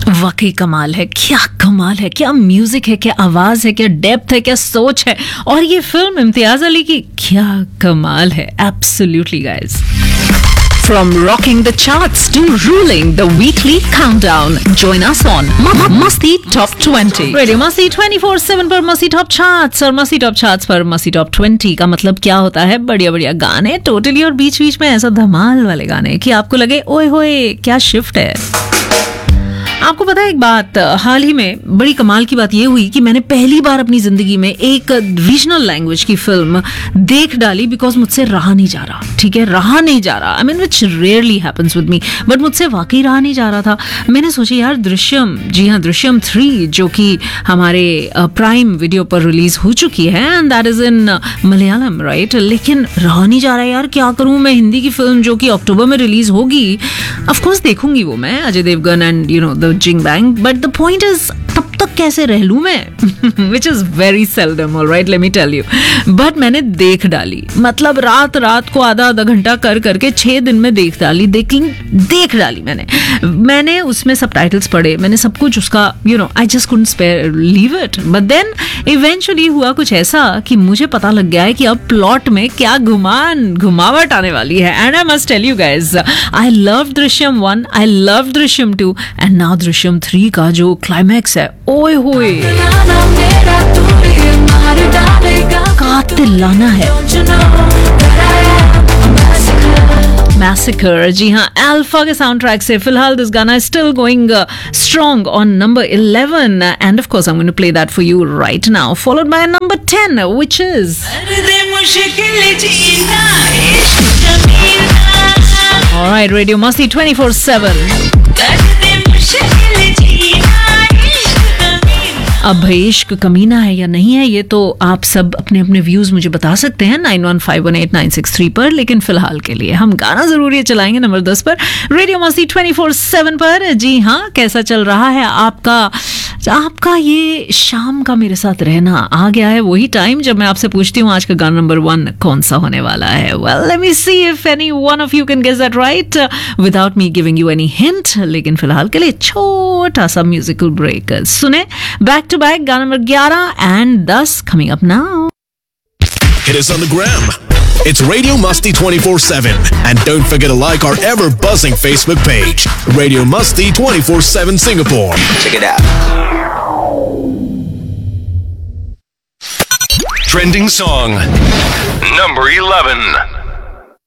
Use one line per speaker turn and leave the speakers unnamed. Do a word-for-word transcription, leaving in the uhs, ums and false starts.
वाकई कमाल है, क्या कमाल है, क्या म्यूजिक है, क्या आवाज है, क्या डेप्थ है, क्या सोच है, और ये फिल्म इम्तियाज अली की क्या कमाल है. Absolutely guys. From rocking the charts to ruling the weekly countdown, join us on Masti Top twenty. Radio Masti twenty-four seven पर Masti Top Charts, और Masti Top Charts पर Masti Top twenty का मतलब क्या होता है? बढ़िया बढ़िया गाने टोटली, और बीच बीच में ऐसा धमाल वाले गाने कि आपको लगे ओए होए क्या शिफ्ट है. आपको पता है एक बात, हाल ही में बड़ी कमाल की बात ये हुई कि मैंने पहली बार अपनी जिंदगी में एक रीजनल लैंग्वेज की फिल्म देख डाली, बिकॉज मुझसे रहा नहीं जा रहा. ठीक है, रहा नहीं जा रहा. I mean which rarely happens with me, but मुझसे वाकई रहा नहीं जा रहा था. मैंने सोचा यार दृश्यम, जी हाँ दृश्यम थ्री, जो कि हमारे प्राइम वीडियो पर रिलीज हो चुकी है, and that is in Malayalam right. लेकिन रहा नहीं जा रहा यार, क्या करूं मैं. हिंदी की फिल्म जो कि अक्टूबर में रिलीज होगी, ऑफ कोर्स देखूंगी वो मैं, Ajay Devgan and you know the Jing bang, but the point is तब तक कैसे रह लूं मैं, which is very seldom, alright, let me tell you. But मैंने देख डाली, मतलब रात रात को आधा आधा घंटा कर करके छह दिन में देख डाली. देख देख डाली मैंने मैंने उसमें सबटाइटल्स पढ़े, मैंने सब कुछ उसका, you know I just couldn't spare leave it. But then eventually हुआ कुछ ऐसा कि मुझे पता लग गया है कि अब प्लॉट में क्या घुमान घुमावट आने वाली है. And I must tell you guys, I love Drishyam one, I love Drishyam to, and now Drishyam three का जो क्लाइमैक्स है, ओए होए कातिलाना है. मैसेकर, जी हाँ, अल्फा के साउंड ट्रैक से. फिलहाल दिस गाना is still going strong on number eleven, end of course I am going to play that for you right now, followed by number ten which is alright. Radio मस्ती twenty-four seven. अब भाई इश्क कमीना है या नहीं है, ये तो आप सब अपने अपने व्यूज मुझे बता सकते हैं nine one five one eight nine six three पर. लेकिन फिलहाल के लिए हम गाना जरूर ये चलाएंगे नंबर दस पर, रेडियो मस्ती twenty-four seven पर. जी हाँ, कैसा चल रहा है आपका आपका ये शाम का मेरे साथ रहना? आ गया है वही टाइम जब मैं आपसे पूछती हूँ आज का गाना नंबर वन कौन सा होने वाला है. Well let me see if any one of you can guess that right without me giving you any hint. लेकिन फिलहाल के लिए छोटा सा म्यूजिकल ब्रेक सुने. बैक टू बैक गाना नंबर ग्यारह एंड दस coming up now.
Hit us on the gram. It's Radio Musty twenty-four seven. And don't forget to like our ever buzzing Facebook page, Radio Musty twenty-four seven Singapore.
Check it out.
Trending song
Number eleven.